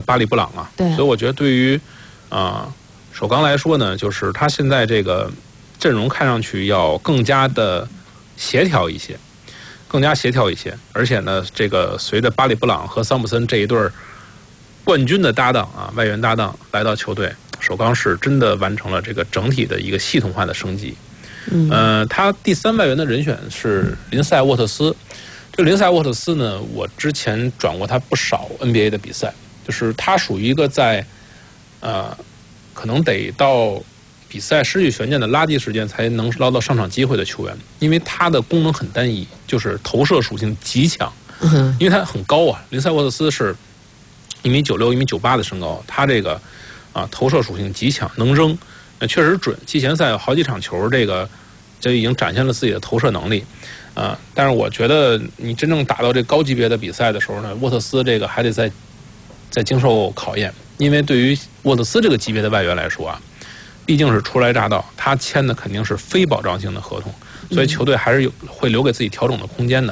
巴里布朗啊， 对， 所以我觉得对于首钢来说呢，就是他现在这个阵容看上去要更加的协调一些，而且呢，这个随着巴里布朗和桑普森这一对冠军的搭档啊，外援搭档来到球队，首钢是真的完成了这个整体的一个系统化的升级。他第3外援的人选是林赛沃特斯。这个林赛沃特斯呢，我之前转过他不少 NBA 的比赛，就是他属于一个在可能得到比赛失去悬念的垃圾时间才能捞到上场机会的球员，因为他的功能很单一，就是投射属性极强。因为他很高啊，林赛沃特斯是1.96米、1.98米的身高，他这个投射属性极强，能扔，确实准。季前赛有好几场球，这个就已经展现了自己的投射能力。但是我觉得你真正打到这高级别的比赛的时候呢，沃特斯这个还得再经受考验，因为对于沃特斯这个级别的外援来说啊，毕竟是初来乍到，他签的肯定是非保障性的合同，所以球队还是会留给自己调整的空间的。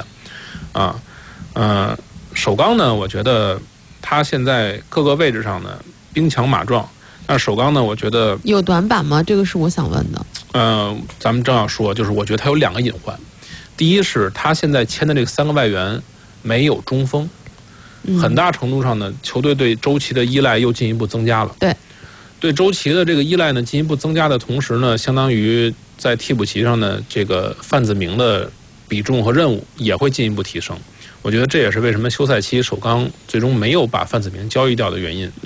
首钢呢，我觉得他现在各个位置上呢兵强马壮，但是首钢呢，我觉得有短板吗？这个是我想问的。 咱们正要说，就是我觉得他有2个隐患。第一是他现在签的这3个外援没有中锋，很大程度上呢，球队对周琦的依赖又进一步增加了。对周琦的这个依赖呢进一步增加的同时呢，相当于在替补席上呢，这个范子铭的比重和任务也会进一步提升。我觉得这也是为什么休赛期首钢最终没有把范子铭交易掉的原因。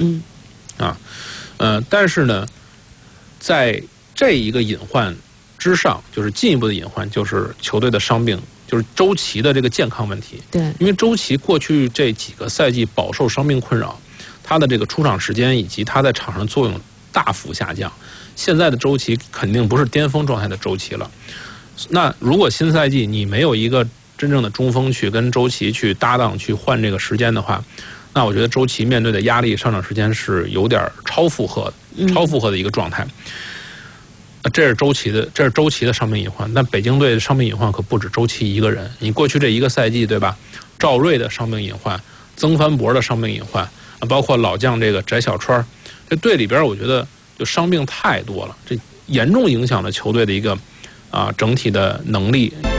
但是呢，在这一个隐患之上，就是进一步的隐患，就是球队的伤病，就是周琦的这个健康问题。因为周琦过去这几个赛季饱受伤病困扰，他的这个出场时间以及他在场上作用大幅下降。现在的周琦肯定不是巅峰状态的周琦了。那如果新赛季你没有一个真正的中锋去跟周琦去搭档去换这个时间的话，那我觉得周琦面对的压力上场时间是有点超负荷的一个状态。这是周琦的伤病隐患，但北京队的伤病隐患可不止周琦一个人。你过去这一个赛季，对吧？赵睿的伤病隐患，曾凡博的伤病隐患，包括老将这个翟小川，这队里边我觉得就伤病太多了，这严重影响了球队的一个整体的能力。